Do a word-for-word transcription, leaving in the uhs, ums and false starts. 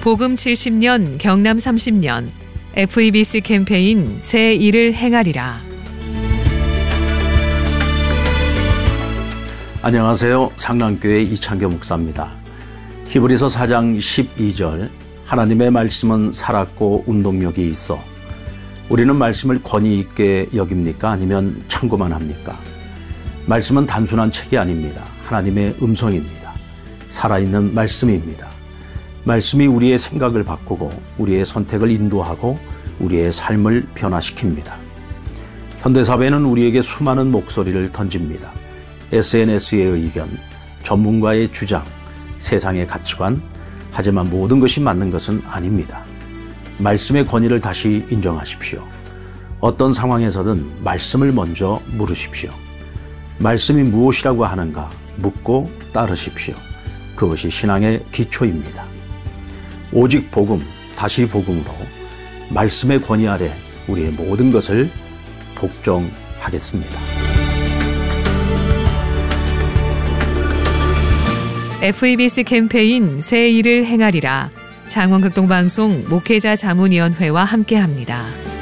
복음 칠십 년 경남 삼십 년 에프이비씨 캠페인 새 일을 행하리라. 안녕하세요. 상랑교회 이창교 목사입니다. 히브리서 사 장 십이 절 하나님의 말씀은 살았고 운동력이 있어. 우리는 말씀을 권위 있게 여깁니까? 아니면 참고만 합니까? 말씀은 단순한 책이 아닙니다. 하나님의 음성입니다. 살아있는 말씀입니다. 말씀이 우리의 생각을 바꾸고 우리의 선택을 인도하고 우리의 삶을 변화시킵니다. 현대사회는 우리에게 수많은 목소리를 던집니다. 에스엔에스의 의견, 전문가의 주장, 세상의 가치관, 하지만 모든 것이 맞는 것은 아닙니다. 말씀의 권위를 다시 인정하십시오. 어떤 상황에서든 말씀을 먼저 물으십시오. 말씀이 무엇이라고 하는가 묻고 따르십시오. 그것이 신앙의 기초입니다. 오직 복음, 다시 복음으로 말씀의 권위 아래 우리의 모든 것을 복종하겠습니다. 에프이비씨 캠페인 새 일을 행하리라. 장원극동방송 목회자 자문위원회와 함께합니다.